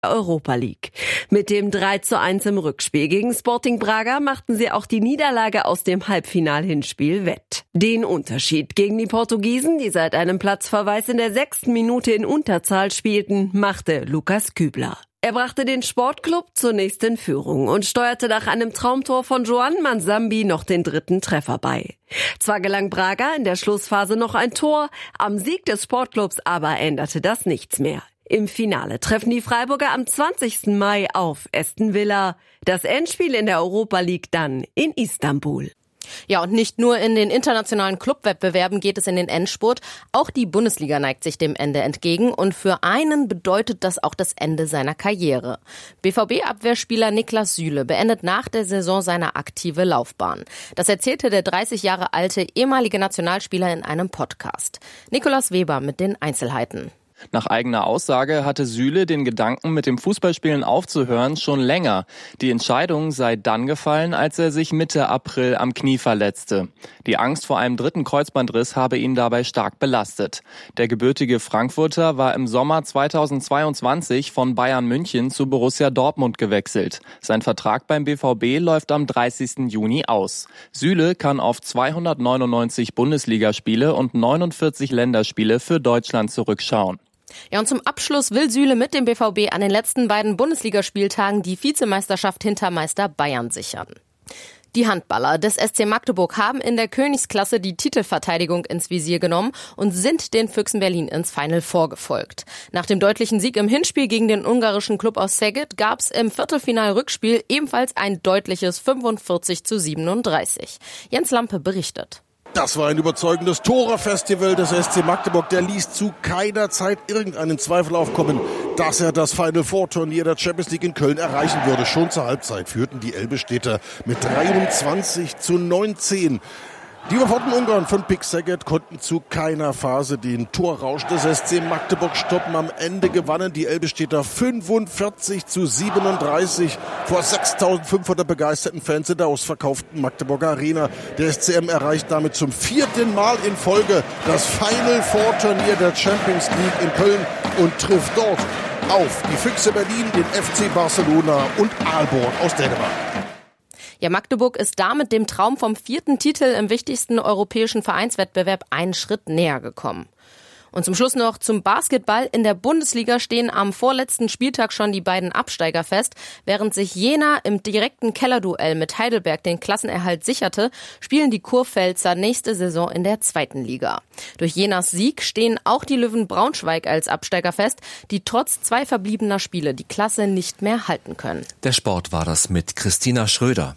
Europa League. Mit dem 3:1 im Rückspiel gegen Sporting Braga machten sie auch die Niederlage aus dem Halbfinal-Hinspiel wett. Den Unterschied gegen die Portugiesen, die seit einem Platzverweis in der 6. Minute in Unterzahl spielten, machte Lukas Kübler. Er brachte den Sportclub zunächst in Führung und steuerte nach einem Traumtor von Joan Mansambi noch den 3. Treffer bei. Zwar gelang Braga in der Schlussphase noch ein Tor, am Sieg des Sportclubs aber änderte das nichts mehr. Im Finale treffen die Freiburger am 20. Mai auf Aston Villa. Das Endspiel in der Europa League dann in Istanbul. Ja, und nicht nur in den internationalen Clubwettbewerben geht es in den Endspurt. Auch die Bundesliga neigt sich dem Ende entgegen. Und für einen bedeutet das auch das Ende seiner Karriere. BVB-Abwehrspieler Niklas Süle beendet nach der Saison seine aktive Laufbahn. Das erzählte der 30 Jahre alte ehemalige Nationalspieler in einem Podcast. Nikolaus Weber mit den Einzelheiten. Nach eigener Aussage hatte Süle den Gedanken, mit dem Fußballspielen aufzuhören, schon länger. Die Entscheidung sei dann gefallen, als er sich Mitte April am Knie verletzte. Die Angst vor einem 3. Kreuzbandriss habe ihn dabei stark belastet. Der gebürtige Frankfurter war im Sommer 2022 von Bayern München zu Borussia Dortmund gewechselt. Sein Vertrag beim BVB läuft am 30. Juni aus. Süle kann auf 299 Bundesligaspiele und 49 Länderspiele für Deutschland zurückschauen. Ja, und zum Abschluss will Süle mit dem BVB an den letzten beiden Bundesligaspieltagen die Vizemeisterschaft hinter Meister Bayern sichern. Die Handballer des SC Magdeburg haben in der Königsklasse die Titelverteidigung ins Visier genommen und sind den Füchsen Berlin ins Final Four gefolgt. Nach dem deutlichen Sieg im Hinspiel gegen den ungarischen Klub aus Szeged gab es im Viertelfinal-Rückspiel ebenfalls ein deutliches 45:37. Jens Lampe berichtet. Das war ein überzeugendes Tore-Festival des SC Magdeburg. Der ließ zu keiner Zeit irgendeinen Zweifel aufkommen, dass er das Final Four Turnier der Champions League in Köln erreichen würde. Schon zur Halbzeit führten die Elbe-Städter mit 23:19. Die überforderten Ungarn von PIK Szeged konnten zu keiner Phase den Torrausch des SC Magdeburg stoppen. Am Ende gewannen die Elbe-Städter 45:37 vor 6.500 begeisterten Fans in der ausverkauften Magdeburger Arena. Der SCM erreicht damit zum 4. Mal in Folge das Final Four Turnier der Champions League in Köln und trifft dort auf die Füchse Berlin, den FC Barcelona und Aalborg aus Dänemark. Ja, Magdeburg ist damit dem Traum vom 4. Titel im wichtigsten europäischen Vereinswettbewerb einen Schritt näher gekommen. Und zum Schluss noch zum Basketball. In der Bundesliga stehen am vorletzten Spieltag schon die beiden Absteiger fest. Während sich Jena im direkten Kellerduell mit Heidelberg den Klassenerhalt sicherte, spielen die Kurpfälzer nächste Saison in der 2. Liga. Durch Jenas Sieg stehen auch die Löwen Braunschweig als Absteiger fest, die trotz 2 verbliebener Spiele die Klasse nicht mehr halten können. Der Sport war das mit Christina Schröder.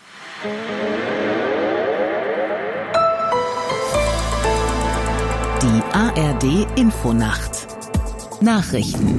Die ARD Infonacht. Nachrichten.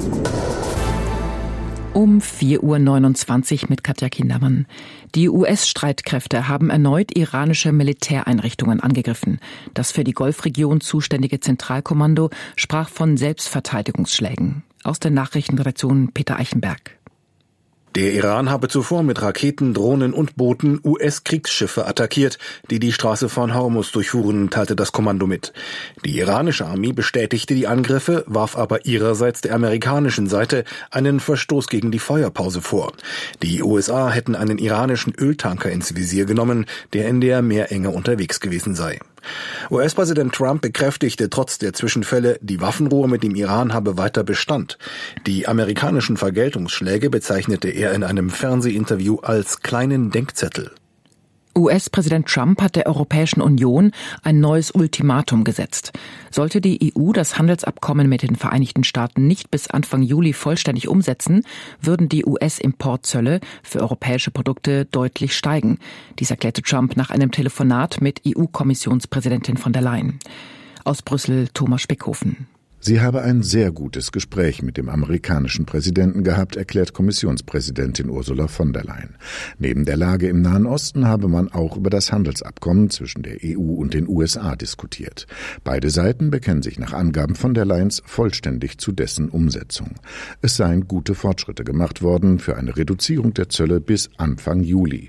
Um 4:29 Uhr mit Katja Kindermann. Die US-Streitkräfte haben erneut iranische Militäreinrichtungen angegriffen. Das für die Golfregion zuständige Zentralkommando sprach von Selbstverteidigungsschlägen. Aus der Nachrichtenredaktion Peter Eichenberg. Der Iran habe zuvor mit Raketen, Drohnen und Booten US-Kriegsschiffe attackiert, die die Straße von Hormuz durchfuhren, teilte das Kommando mit. Die iranische Armee bestätigte die Angriffe, warf aber ihrerseits der amerikanischen Seite einen Verstoß gegen die Feuerpause vor. Die USA hätten einen iranischen Öltanker ins Visier genommen, der in der Meerenge unterwegs gewesen sei. US-Präsident Trump bekräftigte trotz der Zwischenfälle, die Waffenruhe mit dem Iran habe weiter Bestand. Die amerikanischen Vergeltungsschläge bezeichnete er in einem Fernsehinterview als kleinen Denkzettel. US-Präsident Trump hat der Europäischen Union ein neues Ultimatum gesetzt. Sollte die EU das Handelsabkommen mit den Vereinigten Staaten nicht bis Anfang Juli vollständig umsetzen, würden die US-Importzölle für europäische Produkte deutlich steigen. Dies erklärte Trump nach einem Telefonat mit EU-Kommissionspräsidentin von der Leyen. Aus Brüssel Thomas Spickhofen. Sie habe ein sehr gutes Gespräch mit dem amerikanischen Präsidenten gehabt, erklärt Kommissionspräsidentin Ursula von der Leyen. Neben der Lage im Nahen Osten habe man auch über das Handelsabkommen zwischen der EU und den USA diskutiert. Beide Seiten bekennen sich nach Angaben von der Leyen vollständig zu dessen Umsetzung. Es seien gute Fortschritte gemacht worden für eine Reduzierung der Zölle bis Anfang Juli.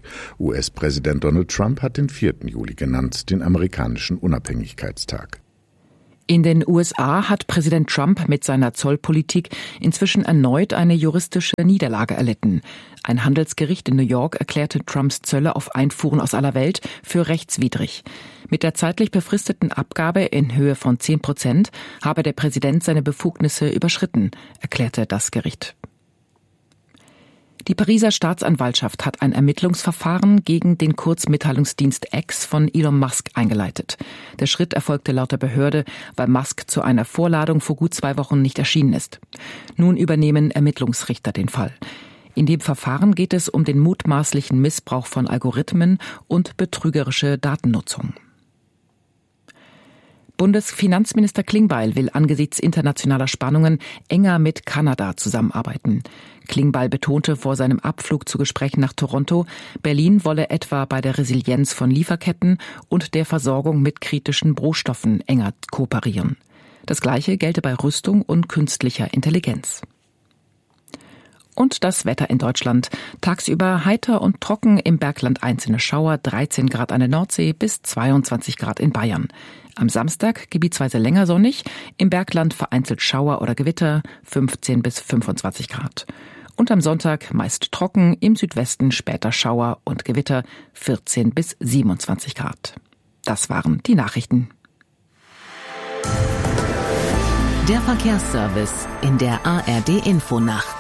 US-Präsident Donald Trump hat den 4. Juli genannt, den amerikanischen Unabhängigkeitstag. In den USA hat Präsident Trump mit seiner Zollpolitik inzwischen erneut eine juristische Niederlage erlitten. Ein Handelsgericht in New York erklärte Trumps Zölle auf Einfuhren aus aller Welt für rechtswidrig. Mit der zeitlich befristeten Abgabe in Höhe von 10% habe der Präsident seine Befugnisse überschritten, erklärte das Gericht. Die Pariser Staatsanwaltschaft hat ein Ermittlungsverfahren gegen den Kurzmitteilungsdienst X von Elon Musk eingeleitet. Der Schritt erfolgte laut der Behörde, weil Musk zu einer Vorladung vor gut 2 Wochen nicht erschienen ist. Nun übernehmen Ermittlungsrichter den Fall. In dem Verfahren geht es um den mutmaßlichen Missbrauch von Algorithmen und betrügerische Datennutzung. Bundesfinanzminister Klingbeil will angesichts internationaler Spannungen enger mit Kanada zusammenarbeiten. Klingbeil betonte vor seinem Abflug zu Gesprächen nach Toronto, Berlin wolle etwa bei der Resilienz von Lieferketten und der Versorgung mit kritischen Rohstoffen enger kooperieren. Das Gleiche gelte bei Rüstung und künstlicher Intelligenz. Und das Wetter in Deutschland. Tagsüber heiter und trocken, im Bergland einzelne Schauer, 13 Grad an der Nordsee bis 22 Grad in Bayern. Am Samstag gebietsweise länger sonnig, im Bergland vereinzelt Schauer oder Gewitter, 15 bis 25 Grad. Und am Sonntag meist trocken, im Südwesten später Schauer und Gewitter, 14 bis 27 Grad. Das waren die Nachrichten. Der Verkehrsservice in der ARD Infonacht.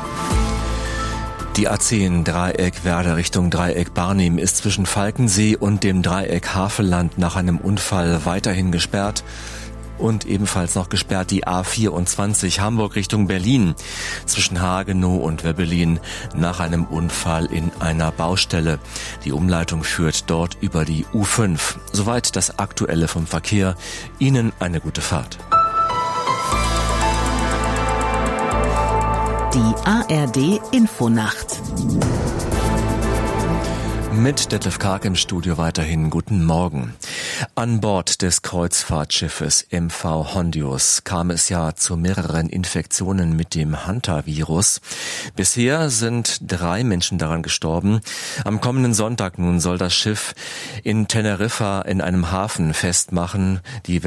Die A10 Dreieck Werder Richtung Dreieck Barnim ist zwischen Falkensee und dem Dreieck Havelland nach einem Unfall weiterhin gesperrt. Und ebenfalls noch gesperrt die A24 Hamburg Richtung Berlin zwischen Hagenow und Webbelin nach einem Unfall in einer Baustelle. Die Umleitung führt dort über die U5. Soweit das Aktuelle vom Verkehr. Ihnen eine gute Fahrt. Die ARD Infonacht. Mit Detlef Karg im Studio weiterhin guten Morgen. An Bord des Kreuzfahrtschiffes MV Hondius kam es ja zu mehreren Infektionen mit dem Hantavirus. Bisher sind 3 Menschen daran gestorben. Am kommenden Sonntag nun soll das Schiff in Teneriffa in einem Hafen festmachen. Die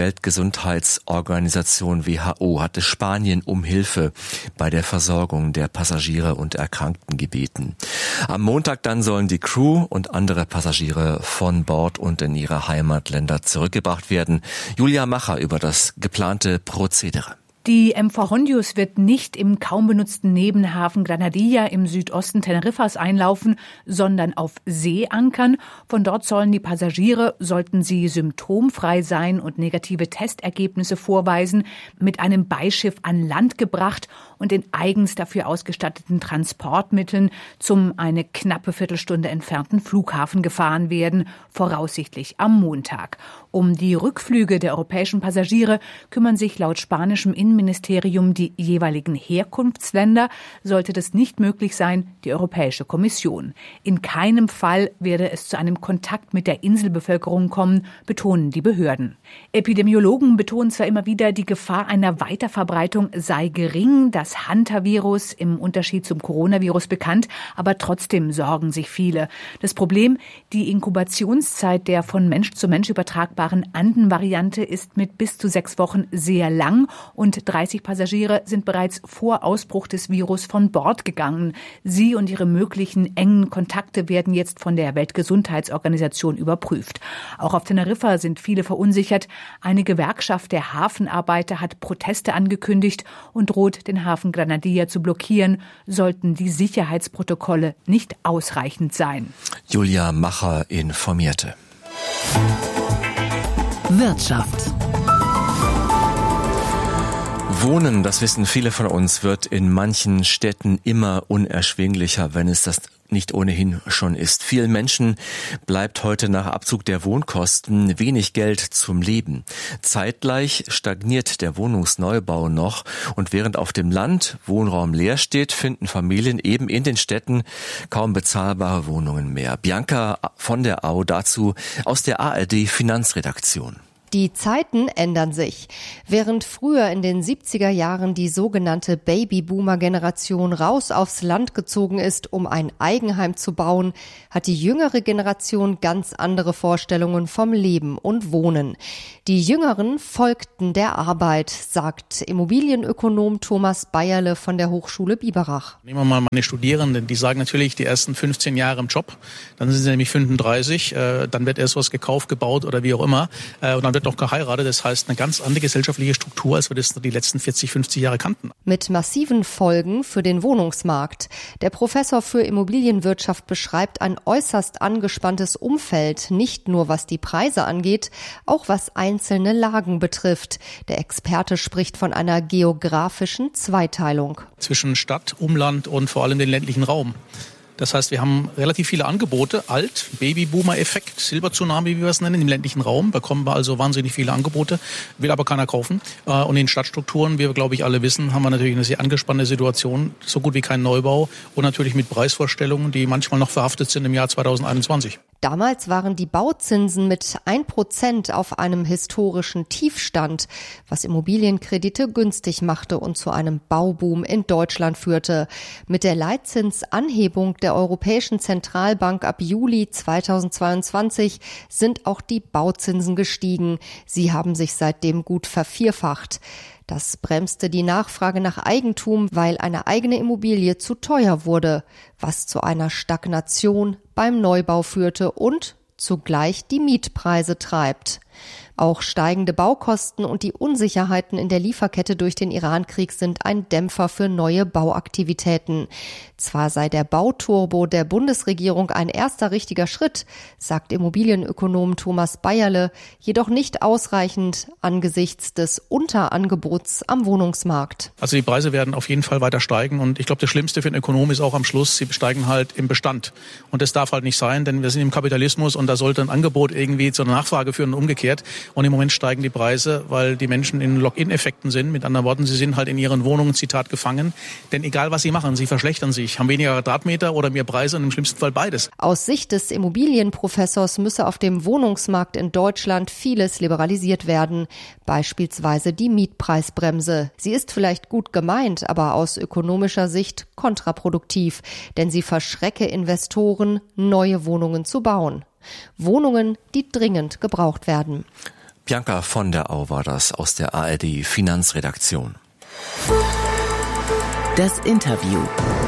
Weltgesundheitsorganisation WHO hatte Spanien um Hilfe bei der Versorgung der Passagiere und Erkrankten gebeten. Am Montag dann sollen die Crew und andere Passagiere von Bord und in ihre Heimatländer zurückgebracht werden. Julia Macher über das geplante Prozedere. Die MV Hondius wird nicht im kaum benutzten Nebenhafen Granadilla im Südosten Teneriffas einlaufen, sondern auf See ankern. Von dort sollen die Passagiere, sollten sie symptomfrei sein und negative Testergebnisse vorweisen, mit einem Beischiff an Land gebracht und in eigens dafür ausgestatteten Transportmitteln zum eine knappe Viertelstunde entfernten Flughafen gefahren werden, voraussichtlich am Montag. Um die Rückflüge der europäischen Passagiere kümmern sich laut spanischem Innenministerium die jeweiligen Herkunftsländer. Sollte das nicht möglich sein, die Europäische Kommission. In keinem Fall werde es zu einem Kontakt mit der Inselbevölkerung kommen, betonen die Behörden. Epidemiologen betonen zwar immer wieder, die Gefahr einer Weiterverbreitung sei gering, das Hantavirus im Unterschied zum Coronavirus bekannt, aber trotzdem sorgen sich viele. Das Problem, die Inkubationszeit der von Mensch zu Mensch übertragbaren Anden-Variante ist mit bis zu 6 Wochen sehr lang und 30 Passagiere sind bereits vor Ausbruch des Virus von Bord gegangen. Sie und ihre möglichen engen Kontakte werden jetzt von der Weltgesundheitsorganisation überprüft. Auch auf Teneriffa sind viele verunsichert. Eine Gewerkschaft der Hafenarbeiter hat Proteste angekündigt und droht, den Hafen Granadilla zu blockieren, sollten die Sicherheitsprotokolle nicht ausreichend sein. Julia Macher informierte. Wirtschaft. Wohnen, das wissen viele von uns, wird in manchen Städten immer unerschwinglicher, wenn es das nicht ohnehin schon ist. Vielen Menschen bleibt heute nach Abzug der Wohnkosten wenig Geld zum Leben. Zeitgleich stagniert der Wohnungsneubau noch und während auf dem Land Wohnraum leer steht, finden Familien eben in den Städten kaum bezahlbare Wohnungen mehr. Bianca von der Au dazu aus der ARD Finanzredaktion. Die Zeiten ändern sich. Während früher in den 70er Jahren die sogenannte Babyboomer-Generation raus aufs Land gezogen ist, um ein Eigenheim zu bauen, hat die jüngere Generation ganz andere Vorstellungen vom Leben und Wohnen. Die Jüngeren folgten der Arbeit, sagt Immobilienökonom Thomas Bayerle von der Hochschule Biberach. Nehmen wir mal meine Studierenden, die sagen natürlich die ersten 15 Jahre im Job, dann sind sie nämlich 35, dann wird erst was gekauft, gebaut oder wie auch immer, und dann wird noch geheiratet. Das heißt, eine ganz andere gesellschaftliche Struktur, als wir das die letzten 40, 50 Jahre kannten. Mit massiven Folgen für den Wohnungsmarkt. Der Professor für Immobilienwirtschaft beschreibt ein äußerst angespanntes Umfeld, nicht nur was die Preise angeht, auch was einzelne Lagen betrifft. Der Experte spricht von einer geografischen Zweiteilung. Zwischen Stadt, Umland und vor allem den ländlichen Raum. Das heißt, wir haben relativ viele Angebote, Babyboomer-Effekt, Silber-Tsunami, wie wir es nennen, im ländlichen Raum. Bekommen wir also wahnsinnig viele Angebote, will aber keiner kaufen. Und in Stadtstrukturen, wie wir, glaube ich, alle wissen, haben wir natürlich eine sehr angespannte Situation, so gut wie kein Neubau und natürlich mit Preisvorstellungen, die manchmal noch verhaftet sind im Jahr 2021. Damals waren die Bauzinsen mit 1% auf einem historischen Tiefstand, was Immobilienkredite günstig machte und zu einem Bauboom in Deutschland führte. Mit der Leitzinsanhebung der Europäischen Zentralbank ab Juli 2022 sind auch die Bauzinsen gestiegen. Sie haben sich seitdem gut vervierfacht. Das bremste die Nachfrage nach Eigentum, weil eine eigene Immobilie zu teuer wurde, was zu einer Stagnation beim Neubau führte und zugleich die Mietpreise treibt. Auch steigende Baukosten und die Unsicherheiten in der Lieferkette durch den Irankrieg sind ein Dämpfer für neue Bauaktivitäten. Zwar sei der Bauturbo der Bundesregierung ein erster richtiger Schritt, sagt Immobilienökonom Thomas Bayerle, jedoch nicht ausreichend angesichts des Unterangebots am Wohnungsmarkt. Also die Preise werden auf jeden Fall weiter steigen und ich glaube, das Schlimmste für einen Ökonom ist auch am Schluss, sie steigen halt im Bestand. Und das darf halt nicht sein, denn wir sind im Kapitalismus und da sollte ein Angebot irgendwie zur Nachfrage führen und umgekehrt. Und im Moment steigen die Preise, weil die Menschen in Lock-in-Effekten sind. Mit anderen Worten, sie sind halt in ihren Wohnungen, Zitat, gefangen. Denn egal, was sie machen, sie verschlechtern sich, haben weniger Quadratmeter oder mehr Preise und im schlimmsten Fall beides. Aus Sicht des Immobilienprofessors müsse auf dem Wohnungsmarkt in Deutschland vieles liberalisiert werden. Beispielsweise die Mietpreisbremse. Sie ist vielleicht gut gemeint, aber aus ökonomischer Sicht kontraproduktiv. Denn sie verschrecke Investoren, neue Wohnungen zu bauen. Wohnungen, die dringend gebraucht werden. Bianca von der Au war das aus der ARD Finanzredaktion. Das Interview.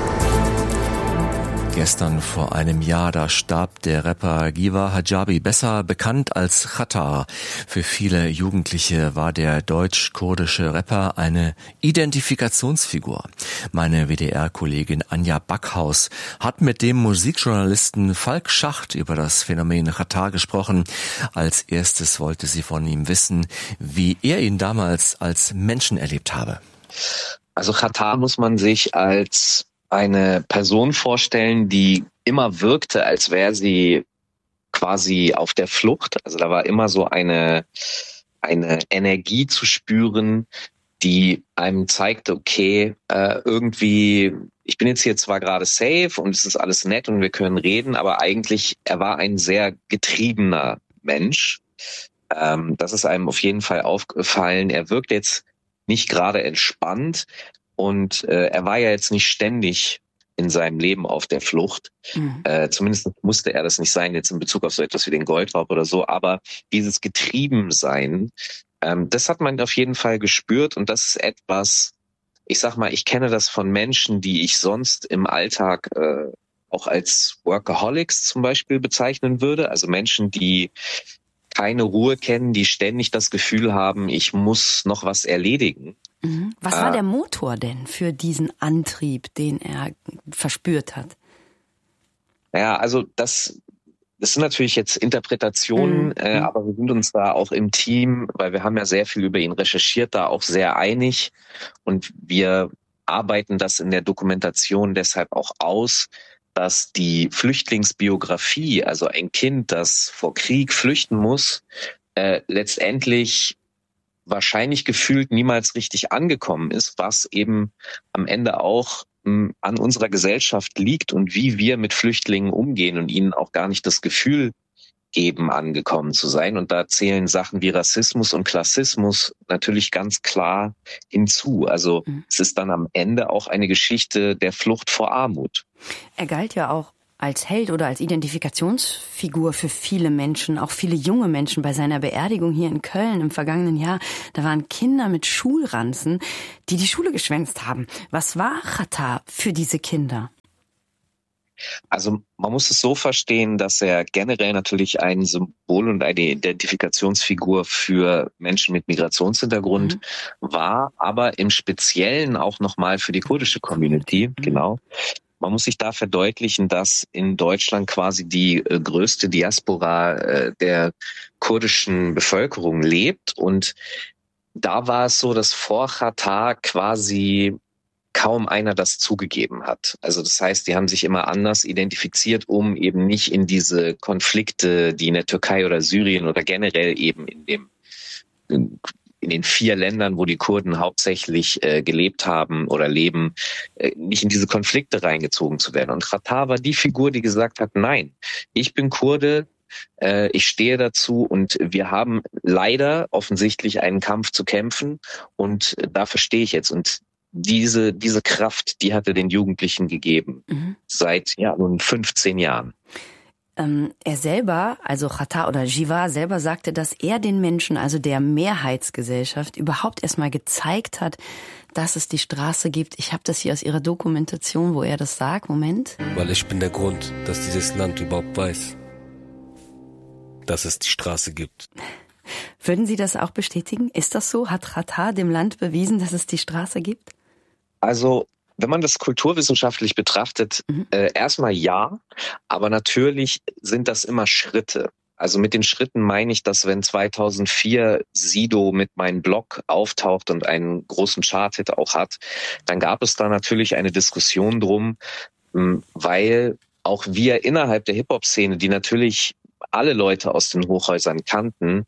Gestern vor einem Jahr, da starb der Rapper Giva Hijabi, besser bekannt als Xatar. Für viele Jugendliche war der deutsch-kurdische Rapper eine Identifikationsfigur. Meine WDR-Kollegin Anja Backhaus hat mit dem Musikjournalisten Falk Schacht über das Phänomen Xatar gesprochen. Als erstes wollte sie von ihm wissen, wie er ihn damals als Menschen erlebt habe. Also Xatar muss man sich als eine Person vorstellen, die immer wirkte, als wäre sie quasi auf der Flucht. Also da war immer so eine Energie zu spüren, die einem zeigte, okay, irgendwie, ich bin jetzt hier zwar gerade safe und es ist alles nett und wir können reden, aber eigentlich, er war ein sehr getriebener Mensch. Das ist einem auf jeden Fall aufgefallen. Er wirkt jetzt nicht gerade entspannt. Und er war ja jetzt nicht ständig in seinem Leben auf der Flucht. Zumindest musste er das nicht sein, jetzt in Bezug auf so etwas wie den Goldraub oder so. Aber dieses Getriebensein, das hat man auf jeden Fall gespürt. Und das ist etwas, ich sag mal, ich kenne das von Menschen, die ich sonst im Alltag auch als Workaholics zum Beispiel bezeichnen würde. Also Menschen, die keine Ruhe kennen, die ständig das Gefühl haben, ich muss noch was erledigen. Was war der Motor denn für diesen Antrieb, den er verspürt hat? Naja, also das sind natürlich jetzt Interpretationen, aber wir sind uns da auch im Team, weil wir haben ja sehr viel über ihn recherchiert, da auch sehr einig und wir arbeiten das in der Dokumentation deshalb auch aus, dass die Flüchtlingsbiografie, also ein Kind, das vor Krieg flüchten muss, letztendlich wahrscheinlich gefühlt niemals richtig angekommen ist, was eben am Ende auch an unserer Gesellschaft liegt und wie wir mit Flüchtlingen umgehen und ihnen auch gar nicht das Gefühl Geben angekommen zu sein. Und da zählen Sachen wie Rassismus und Klassismus natürlich ganz klar hinzu. Also es ist dann am Ende auch eine Geschichte der Flucht vor Armut. Er galt ja auch als Held oder als Identifikationsfigur für viele Menschen, auch viele junge Menschen. Bei seiner Beerdigung hier in Köln im vergangenen Jahr, da waren Kinder mit Schulranzen, die die Schule geschwänzt haben. Was war Xatar für diese Kinder? Also man muss es so verstehen, dass er generell natürlich ein Symbol und eine Identifikationsfigur für Menschen mit Migrationshintergrund war, aber im Speziellen auch nochmal für die kurdische Community, genau. Man muss sich da verdeutlichen, dass in Deutschland quasi die größte Diaspora der kurdischen Bevölkerung lebt. Und da war es so, dass vor Xatar quasi kaum einer das zugegeben hat. Also das heißt, die haben sich immer anders identifiziert, um eben nicht in diese Konflikte, die in der Türkei oder Syrien oder generell eben in den 4 Ländern, wo die Kurden hauptsächlich gelebt haben oder leben, nicht in diese Konflikte reingezogen zu werden. Und Xatar war die Figur, die gesagt hat, nein, ich bin Kurde, ich stehe dazu und wir haben leider offensichtlich einen Kampf zu kämpfen und dafür stehe ich jetzt. Und diese Kraft, die hat er den Jugendlichen gegeben, seit nun 15 Jahren. Er selber, also Xatar oder Jiva selber sagte, dass er den Menschen, also der Mehrheitsgesellschaft, überhaupt erstmal gezeigt hat, dass es die Straße gibt. Ich habe das hier aus Ihrer Dokumentation, wo er das sagt. Moment. Weil ich bin der Grund, dass dieses Land überhaupt weiß, dass es die Straße gibt. Würden Sie das auch bestätigen? Ist das so? Hat Xatar dem Land bewiesen, dass es die Straße gibt? Also wenn man das kulturwissenschaftlich betrachtet, erstmal ja, aber natürlich sind das immer Schritte. Also mit den Schritten meine ich, dass wenn 2004 Sido mit meinem Blog auftaucht und einen großen Charthit auch hat, dann gab es da natürlich eine Diskussion drum, weil auch wir innerhalb der Hip-Hop-Szene, die natürlich alle Leute aus den Hochhäusern kannten,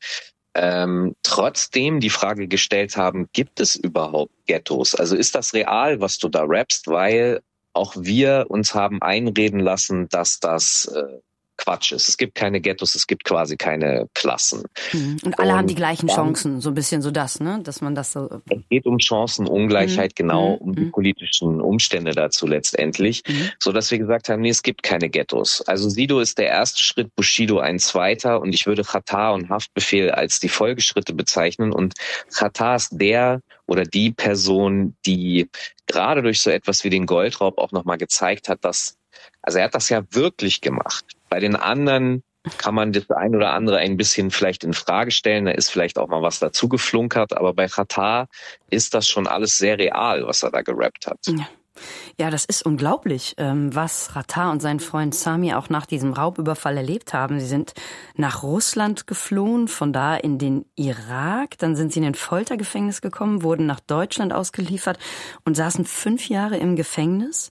trotzdem die Frage gestellt haben, gibt es überhaupt Ghettos? Also ist das real, was du da rappst? Weil auch wir uns haben einreden lassen, dass das Quatsch ist. Es gibt keine Ghettos, es gibt quasi keine Klassen. Und alle haben die gleichen Chancen, so ein bisschen so das, ne? Dass man das so. Es geht um Chancenungleichheit, genau, um die politischen Umstände dazu letztendlich, so dass wir gesagt haben, nee, es gibt keine Ghettos. Also Sido ist der erste Schritt, Bushido ein zweiter und ich würde Xatar und Haftbefehl als die Folgeschritte bezeichnen und Xatar ist der oder die Person, die gerade durch so etwas wie den Goldraub auch nochmal gezeigt hat, dass, also er hat das ja wirklich gemacht. Bei den anderen kann man das ein oder andere ein bisschen vielleicht in Frage stellen. Da ist vielleicht auch mal was dazu geflunkert. Aber bei Xatar ist das schon alles sehr real, was er da gerappt hat. Ja, das ist unglaublich, was Xatar und sein Freund Sami auch nach diesem Raubüberfall erlebt haben. Sie sind nach Russland geflohen, von da in den Irak. Dann sind sie in ein Foltergefängnis gekommen, wurden nach Deutschland ausgeliefert und saßen 5 Jahre im Gefängnis.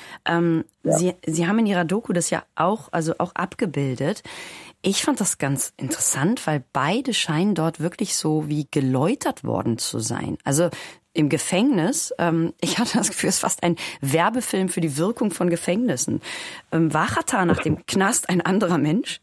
Sie haben in Ihrer Doku das ja auch abgebildet. Ich fand das ganz interessant, weil beide scheinen dort wirklich so wie geläutert worden zu sein. Also im Gefängnis, ich hatte das Gefühl, es ist fast ein Werbefilm für die Wirkung von Gefängnissen. War Xatar nach dem Knast ein anderer Mensch?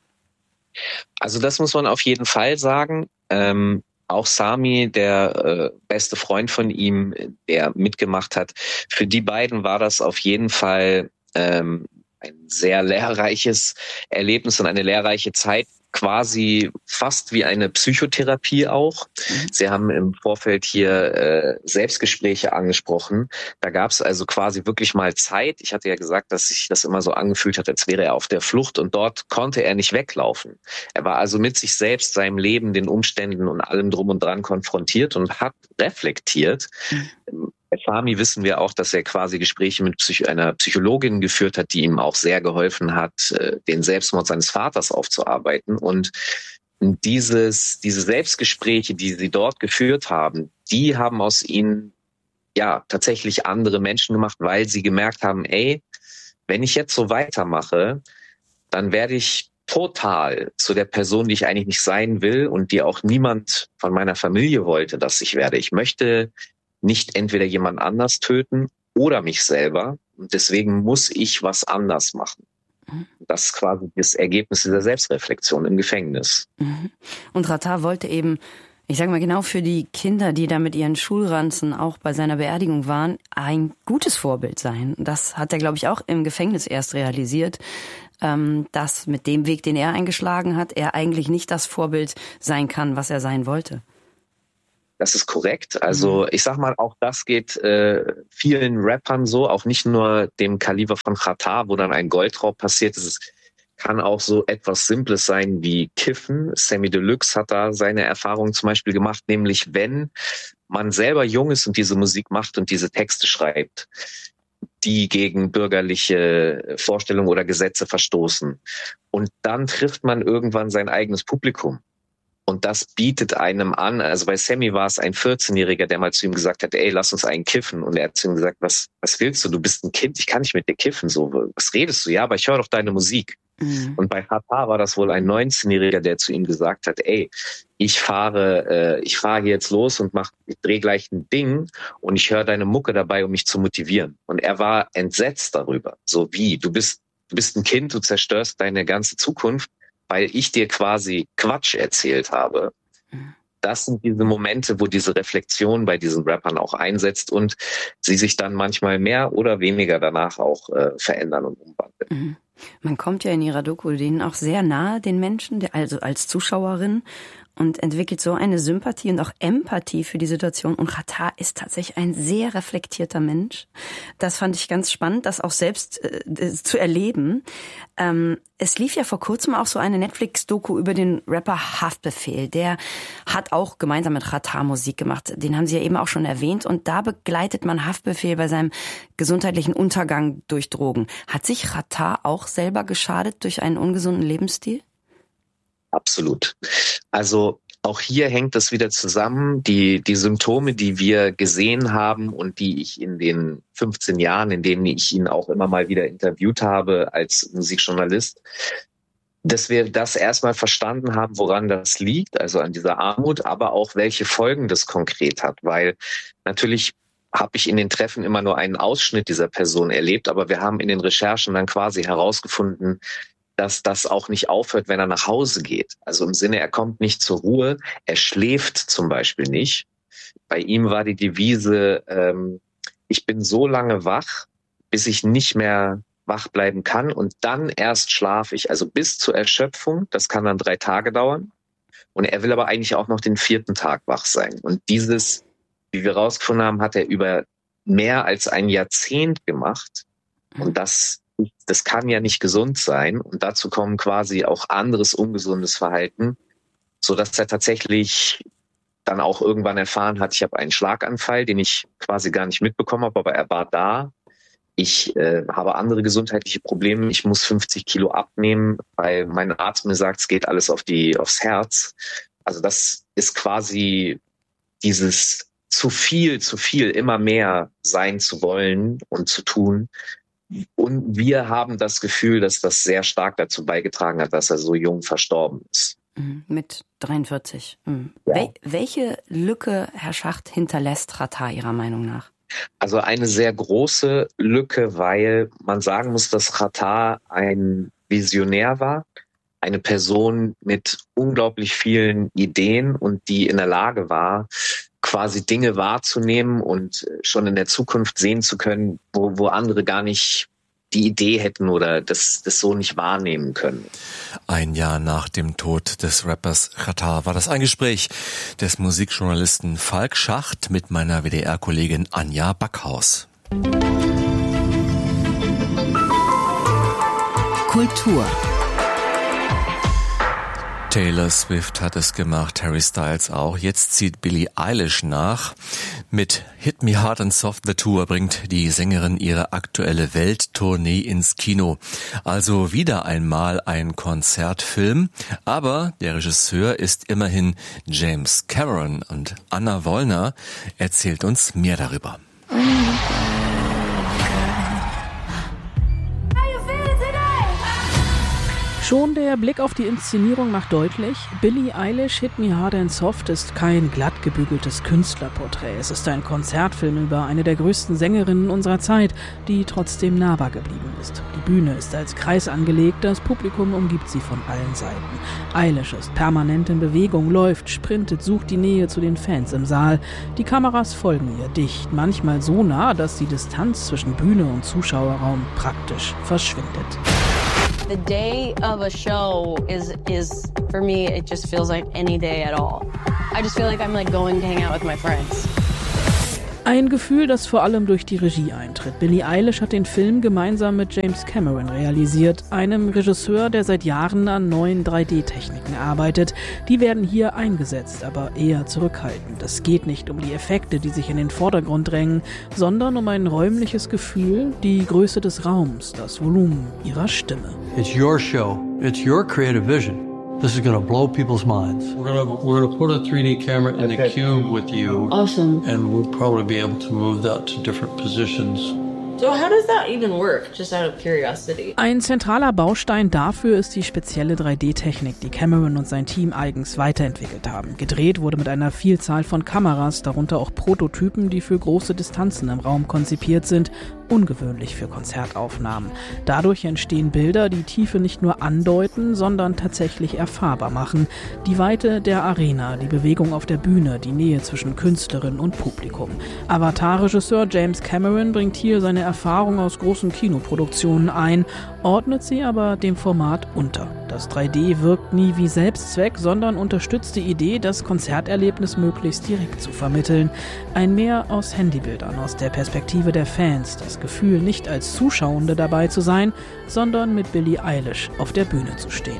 Also das muss man auf jeden Fall sagen. Auch Sami, der beste Freund von ihm, der mitgemacht hat, für die beiden war das auf jeden Fall ein sehr lehrreiches Erlebnis und eine lehrreiche Zeit, quasi fast wie eine Psychotherapie auch. Sie haben im Vorfeld hier Selbstgespräche angesprochen. Da gab es also quasi wirklich mal Zeit. Ich hatte ja gesagt, dass sich das immer so angefühlt hat, als wäre er auf der Flucht und dort konnte er nicht weglaufen. Er war also mit sich selbst, seinem Leben, den Umständen und allem drum und dran konfrontiert und hat reflektiert. Bei Sami wissen wir auch, dass er quasi Gespräche mit einer Psychologin geführt hat, die ihm auch sehr geholfen hat, den Selbstmord seines Vaters aufzuarbeiten. Und diese Selbstgespräche, die sie dort geführt haben, die haben aus ihnen ja tatsächlich andere Menschen gemacht, weil sie gemerkt haben, wenn ich jetzt so weitermache, dann werde ich total zu der Person, die ich eigentlich nicht sein will und die auch niemand von meiner Familie wollte, dass ich werde. Ich möchte nicht entweder jemand anders töten oder mich selber. Und deswegen muss ich was anders machen. Das ist quasi das Ergebnis dieser Selbstreflexion im Gefängnis. Und Xatar wollte eben, ich sage mal genau für die Kinder, die da mit ihren Schulranzen auch bei seiner Beerdigung waren, ein gutes Vorbild sein. Das hat er, glaube ich, auch im Gefängnis erst realisiert, dass mit dem Weg, den er eingeschlagen hat, er eigentlich nicht das Vorbild sein kann, was er sein wollte. Das ist korrekt. Also ich sag mal, auch das geht vielen Rappern so, auch nicht nur dem Kaliber von Xatar, wo dann ein Goldraub passiert ist. Es kann auch so etwas Simples sein wie Kiffen. Samy Deluxe hat da seine Erfahrungen zum Beispiel gemacht, nämlich wenn man selber jung ist und diese Musik macht und diese Texte schreibt, die gegen bürgerliche Vorstellungen oder Gesetze verstoßen. Und dann trifft man irgendwann sein eigenes Publikum. Und das bietet einem an, also bei Samy war es ein 14-Jähriger, der mal zu ihm gesagt hat, ey, lass uns einen kiffen. Und er hat zu ihm gesagt, was willst du? Du bist ein Kind, ich kann nicht mit dir kiffen. So, was redest du? Ja, aber ich höre doch deine Musik. Und bei Xatar war das wohl ein 19-Jähriger, der zu ihm gesagt hat, ey, ich fahre hier jetzt los und ich drehe gleich ein Ding und ich höre deine Mucke dabei, um mich zu motivieren. Und er war entsetzt darüber. So wie, du bist ein Kind, du zerstörst deine ganze Zukunft, weil ich dir quasi Quatsch erzählt habe. Das sind diese Momente, wo diese Reflexion bei diesen Rappern auch einsetzt und sie sich dann manchmal mehr oder weniger danach auch verändern und umwandeln. Man kommt ja in ihrer Doku denen auch sehr nahe, den Menschen, also als Zuschauerin, und entwickelt so eine Sympathie und auch Empathie für die Situation. Und Xatar ist tatsächlich ein sehr reflektierter Mensch. Das fand ich ganz spannend, das auch selbst zu erleben. Es lief ja vor kurzem auch so eine Netflix-Doku über den Rapper Haftbefehl. Der hat auch gemeinsam mit Xatar Musik gemacht. Den haben Sie ja eben auch schon erwähnt. Und da begleitet man Haftbefehl bei seinem gesundheitlichen Untergang durch Drogen. Hat sich Xatar auch selber geschadet durch einen ungesunden Lebensstil? Absolut. Also auch hier hängt es wieder zusammen, die Symptome, die wir gesehen haben und die ich in den 15 Jahren, in denen ich ihn auch immer mal wieder interviewt habe als Musikjournalist, dass wir das erstmal verstanden haben, woran das liegt, also an dieser Armut, aber auch welche Folgen das konkret hat, weil natürlich habe ich in den Treffen immer nur einen Ausschnitt dieser Person erlebt, aber wir haben in den Recherchen dann quasi herausgefunden, dass das auch nicht aufhört, wenn er nach Hause geht. Also im Sinne, er kommt nicht zur Ruhe, er schläft zum Beispiel nicht. Bei ihm war die Devise, ich bin so lange wach, bis ich nicht mehr wach bleiben kann und dann erst schlafe ich. Also bis zur Erschöpfung, das kann dann 3 Tage dauern. Und er will aber eigentlich auch noch den 4. Tag wach sein. Und dieses, wie wir rausgefunden haben, hat er über mehr als ein Jahrzehnt gemacht. Und das kann ja nicht gesund sein. Und dazu kommen quasi auch anderes ungesundes Verhalten, so dass er tatsächlich dann auch irgendwann erfahren hat, ich habe einen Schlaganfall, den ich quasi gar nicht mitbekommen habe, aber er war da. Ich habe andere gesundheitliche Probleme. Ich muss 50 Kilo abnehmen, weil mein Arzt mir sagt, es geht alles aufs Herz. Also das ist quasi dieses zu viel, immer mehr sein zu wollen und zu tun. Und wir haben das Gefühl, dass das sehr stark dazu beigetragen hat, dass er so jung verstorben ist. Mit 43. Ja. Welche Lücke, Herr Schacht, hinterlässt Xatar Ihrer Meinung nach? Also eine sehr große Lücke, weil man sagen muss, dass Xatar ein Visionär war, eine Person mit unglaublich vielen Ideen und die in der Lage war, quasi Dinge wahrzunehmen und schon in der Zukunft sehen zu können, wo andere gar nicht die Idee hätten oder das so nicht wahrnehmen können. Ein Jahr nach dem Tod des Rappers Xatar war das ein Gespräch des Musikjournalisten Falk Schacht mit meiner WDR-Kollegin Anja Backhaus. Kultur. Taylor Swift hat es gemacht, Harry Styles auch. Jetzt zieht Billie Eilish nach. Mit Hit Me Hard and Soft the Tour bringt die Sängerin ihre aktuelle Welttournee ins Kino. Also wieder einmal ein Konzertfilm. Aber der Regisseur ist immerhin James Cameron und Anna Wollner erzählt uns mehr darüber. Schon der Blick auf die Inszenierung macht deutlich, Billie Eilish Hit Me Hard and Soft ist kein glatt gebügeltes Künstlerporträt. Es ist ein Konzertfilm über eine der größten Sängerinnen unserer Zeit, die trotzdem nahbar geblieben ist. Die Bühne ist als Kreis angelegt, das Publikum umgibt sie von allen Seiten. Eilish ist permanent in Bewegung, läuft, sprintet, sucht die Nähe zu den Fans im Saal. Die Kameras folgen ihr dicht, manchmal so nah, dass die Distanz zwischen Bühne und Zuschauerraum praktisch verschwindet. The day of a show is for me, it just feels like any day at all. I just feel like I'm going to hang out with my friends. Ein Gefühl, das vor allem durch die Regie eintritt. Billie Eilish hat den Film gemeinsam mit James Cameron realisiert, einem Regisseur, der seit Jahren an neuen 3D-Techniken arbeitet. Die werden hier eingesetzt, aber eher zurückhaltend. Es geht nicht um die Effekte, die sich in den Vordergrund drängen, sondern um ein räumliches Gefühl, die Größe des Raums, das Volumen ihrer Stimme. It's your show. It's your creative vision. This is going to blow people's minds. We're going to put a 3D camera in the cube with you. Awesome. And we'll probably be able to move that to different positions. So how does that even work, just out of curiosity? Ein zentraler Baustein dafür ist die spezielle 3D-Technik, die Cameron und sein Team eigens weiterentwickelt haben. Gedreht wurde mit einer Vielzahl von Kameras, darunter auch Prototypen, die für große Distanzen im Raum konzipiert sind, ungewöhnlich für Konzertaufnahmen. Dadurch entstehen Bilder, die Tiefe nicht nur andeuten, sondern tatsächlich erfahrbar machen. Die Weite der Arena, die Bewegung auf der Bühne, die Nähe zwischen Künstlerin und Publikum. Avatar-Regisseur James Cameron bringt hier seine Erfahrung aus großen Kinoproduktionen ein, ordnet sie aber dem Format unter. Das 3D wirkt nie wie Selbstzweck, sondern unterstützt die Idee, das Konzerterlebnis möglichst direkt zu vermitteln. Ein Mehr aus Handybildern, aus der Perspektive der Fans, das Gefühl, nicht als Zuschauende dabei zu sein, sondern mit Billie Eilish auf der Bühne zu stehen.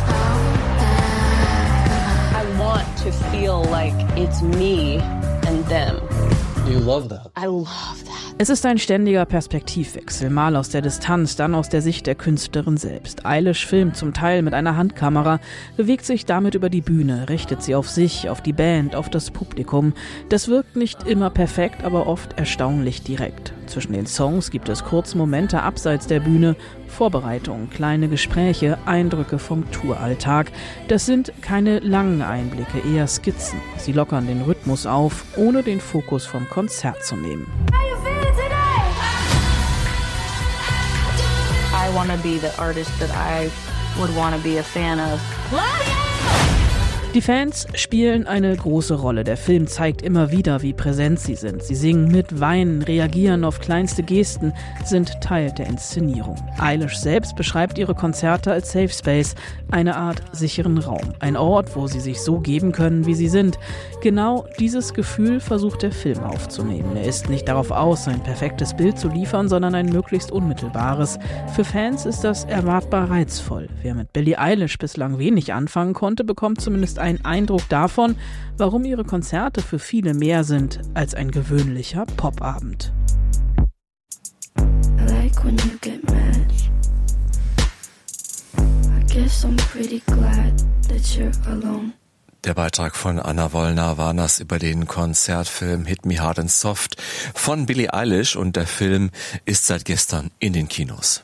I want to feel like it's me and them. You love that. I love that. Es ist ein ständiger Perspektivwechsel, mal aus der Distanz, dann aus der Sicht der Künstlerin selbst. Eilish filmt zum Teil mit einer Handkamera, bewegt sich damit über die Bühne, richtet sie auf sich, auf die Band, auf das Publikum. Das wirkt nicht immer perfekt, aber oft erstaunlich direkt. Zwischen den Songs gibt es kurze Momente abseits der Bühne, Vorbereitungen, kleine Gespräche, Eindrücke vom Touralltag. Das sind keine langen Einblicke, eher Skizzen. Sie lockern den Rhythmus auf, ohne den Fokus vom Konzert zu nehmen. I want to be the artist that I would want to be a fan of. Die Fans spielen eine große Rolle. Der Film zeigt immer wieder, wie präsent sie sind. Sie singen mit, weinen, reagieren auf kleinste Gesten, sind Teil der Inszenierung. Eilish selbst beschreibt ihre Konzerte als Safe Space, eine Art sicheren Raum. Ein Ort, wo sie sich so geben können, wie sie sind. Genau dieses Gefühl versucht der Film aufzunehmen. Er ist nicht darauf aus, ein perfektes Bild zu liefern, sondern ein möglichst unmittelbares. Für Fans ist das erwartbar reizvoll. Wer mit Billie Eilish bislang wenig anfangen konnte, bekommt zumindest einen Eindruck davon, warum ihre Konzerte für viele mehr sind als ein gewöhnlicher Popabend. I like when you get mad. I guess I'm pretty glad that you're alone. Der Beitrag von Anna Wollner war das über den Konzertfilm Hit Me Hard and Soft von Billie Eilish und der Film ist seit gestern in den Kinos.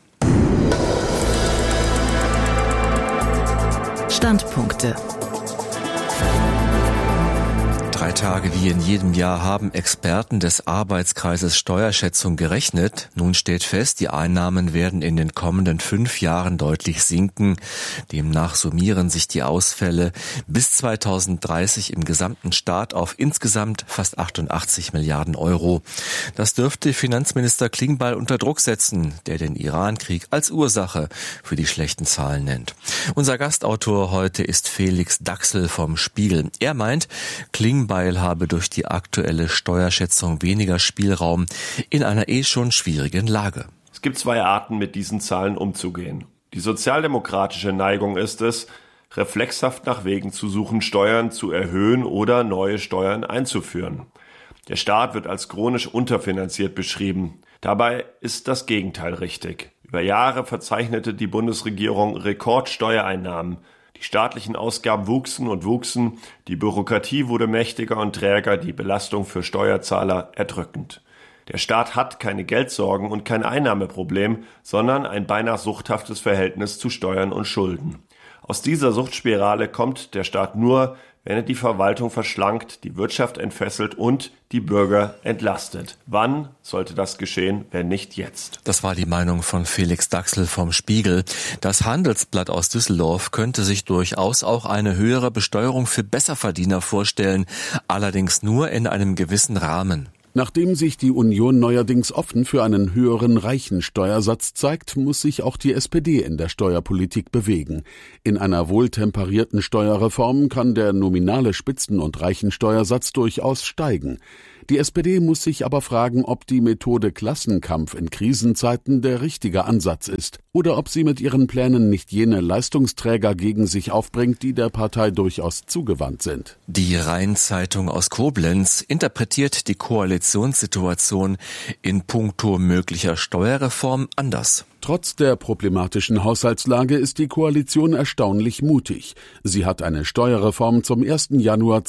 Standpunkte. 3 Tage wie in jedem Jahr haben Experten des Arbeitskreises Steuerschätzung gerechnet. Nun steht fest, die Einnahmen werden in den kommenden 5 Jahren deutlich sinken. Demnach summieren sich die Ausfälle bis 2030 im gesamten Staat auf insgesamt fast 88 Milliarden Euro. Das dürfte Finanzminister Klingbeil unter Druck setzen, der den Irankrieg als Ursache für die schlechten Zahlen nennt. Unser Gastautor heute ist Felix Daxel vom Spiegel. Er meint, Klingbeil habe durch die aktuelle Steuerschätzung weniger Spielraum in einer schon schwierigen Lage. Es gibt 2 Arten, mit diesen Zahlen umzugehen. Die sozialdemokratische Neigung ist es, reflexhaft nach Wegen zu suchen, Steuern zu erhöhen oder neue Steuern einzuführen. Der Staat wird als chronisch unterfinanziert beschrieben. Dabei ist das Gegenteil richtig. Über Jahre verzeichnete die Bundesregierung Rekordsteuereinnahmen. Die staatlichen Ausgaben wuchsen und wuchsen, die Bürokratie wurde mächtiger und träger, die Belastung für Steuerzahler erdrückend. Der Staat hat keine Geldsorgen und kein Einnahmeproblem, sondern ein beinahe suchthaftes Verhältnis zu Steuern und Schulden. Aus dieser Suchtspirale kommt der Staat nur, wenn er die Verwaltung verschlankt, die Wirtschaft entfesselt und die Bürger entlastet. Wann sollte das geschehen, wenn nicht jetzt? Das war die Meinung von Felix Daxel vom Spiegel. Das Handelsblatt aus Düsseldorf könnte sich durchaus auch eine höhere Besteuerung für Besserverdiener vorstellen, allerdings nur in einem gewissen Rahmen. Nachdem sich die Union neuerdings offen für einen höheren Reichensteuersatz zeigt, muss sich auch die SPD in der Steuerpolitik bewegen. In einer wohltemperierten Steuerreform kann der nominale Spitzen- und Reichensteuersatz durchaus steigen. Die SPD muss sich aber fragen, ob die Methode Klassenkampf in Krisenzeiten der richtige Ansatz ist oder ob sie mit ihren Plänen nicht jene Leistungsträger gegen sich aufbringt, die der Partei durchaus zugewandt sind. Die Rhein-Zeitung aus Koblenz interpretiert die Koalitionssituation in puncto möglicher Steuerreform anders. Trotz der problematischen Haushaltslage ist die Koalition erstaunlich mutig. Sie hat eine Steuerreform zum 1. Januar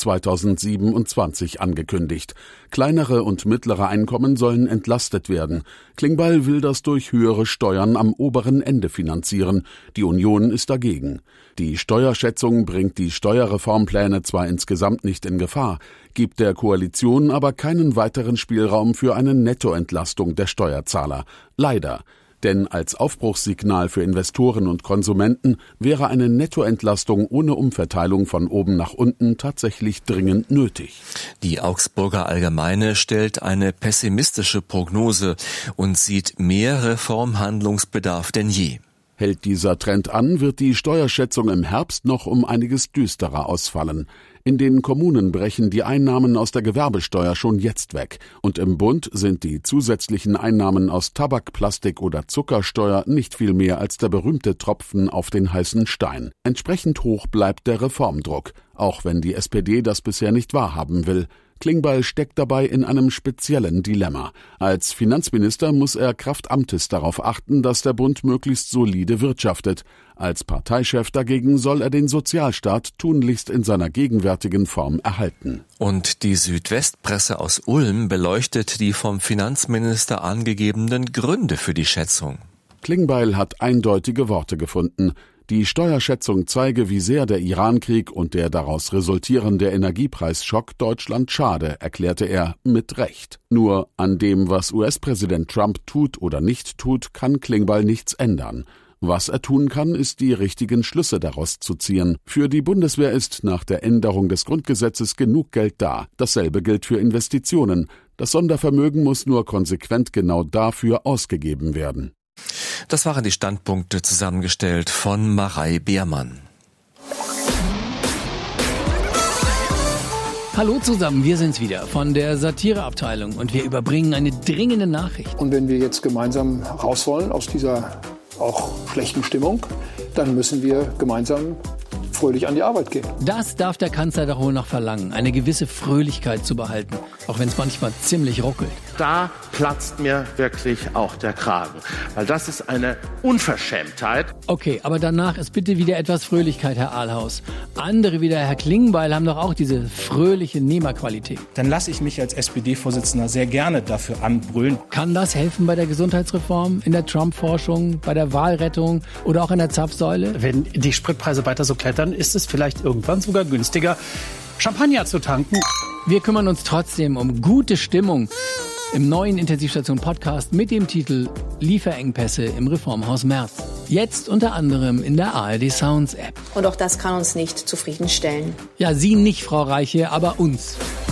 2027 angekündigt. Kleinere und mittlere Einkommen sollen entlastet werden. Klingbeil will das durch höhere Steuern am oberen Ende finanzieren. Die Union ist dagegen. Die Steuerschätzung bringt die Steuerreformpläne zwar insgesamt nicht in Gefahr, gibt der Koalition aber keinen weiteren Spielraum für eine Nettoentlastung der Steuerzahler. Leider. Denn als Aufbruchssignal für Investoren und Konsumenten wäre eine Nettoentlastung ohne Umverteilung von oben nach unten tatsächlich dringend nötig. Die Augsburger Allgemeine stellt eine pessimistische Prognose und sieht mehr Reformhandlungsbedarf denn je. Hält dieser Trend an, wird die Steuerschätzung im Herbst noch um einiges düsterer ausfallen. In den Kommunen brechen die Einnahmen aus der Gewerbesteuer schon jetzt weg. Und im Bund sind die zusätzlichen Einnahmen aus Tabak-, Plastik- oder Zuckersteuer nicht viel mehr als der berühmte Tropfen auf den heißen Stein. Entsprechend hoch bleibt der Reformdruck, auch wenn die SPD das bisher nicht wahrhaben will. Klingbeil steckt dabei in einem speziellen Dilemma. Als Finanzminister muss er Kraft Amtes darauf achten, dass der Bund möglichst solide wirtschaftet. Als Parteichef dagegen soll er den Sozialstaat tunlichst in seiner gegenwärtigen Form erhalten. Und die Südwestpresse aus Ulm beleuchtet die vom Finanzminister angegebenen Gründe für die Schätzung. Klingbeil hat eindeutige Worte gefunden. Die Steuerschätzung zeige, wie sehr der Irankrieg und der daraus resultierende Energiepreisschock Deutschland schade, erklärte er mit Recht. Nur an dem, was US-Präsident Trump tut oder nicht tut, kann Klingbeil nichts ändern. Was er tun kann, ist, die richtigen Schlüsse daraus zu ziehen. Für die Bundeswehr ist nach der Änderung des Grundgesetzes genug Geld da. Dasselbe gilt für Investitionen. Das Sondervermögen muss nur konsequent genau dafür ausgegeben werden. Das waren die Standpunkte, zusammengestellt von Marei Beermann. Hallo zusammen, wir sind's wieder von der Satireabteilung und wir überbringen eine dringende Nachricht. Und wenn wir jetzt gemeinsam raus wollen aus dieser auch schlechten Stimmung, dann müssen wir gemeinsam fröhlich an die Arbeit gehen. Das darf der Kanzler doch wohl noch verlangen, eine gewisse Fröhlichkeit zu behalten, auch wenn es manchmal ziemlich ruckelt. Da platzt mir wirklich auch der Kragen, weil das ist eine Unverschämtheit. Okay, aber danach ist bitte wieder etwas Fröhlichkeit, Herr Ahlhaus. Andere wie der Herr Klingbeil haben doch auch diese fröhliche Nehmerqualität. Dann lasse ich mich als SPD-Vorsitzender sehr gerne dafür anbrüllen. Kann das helfen bei der Gesundheitsreform, in der Trump-Forschung, bei der Wahlrettung oder auch in der Zapfsäule? Wenn die Spritpreise weiter so klettern, ist es vielleicht irgendwann sogar günstiger, Champagner zu tanken. Wir kümmern uns trotzdem um gute Stimmung im neuen Intensivstation-Podcast mit dem Titel Lieferengpässe im Reformhaus Merz. Jetzt unter anderem in der ARD Sounds App. Und auch das kann uns nicht zufriedenstellen. Ja, Sie nicht, Frau Reiche, aber uns.